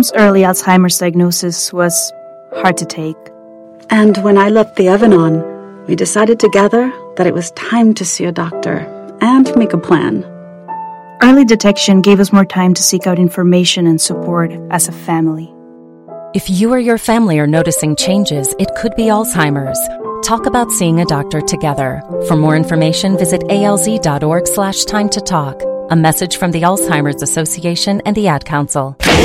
Mom's early Alzheimer's diagnosis was hard to take. And when I left the Evanon, we decided together that it was time to see a doctor and make a plan. Early detection gave us more time to seek out information and support as a family. If you or your family are noticing changes, it could be Alzheimer's. Talk about seeing a doctor together. For more information, visit alz.org/time to talk. A message from the Alzheimer's Association and the Ad Council.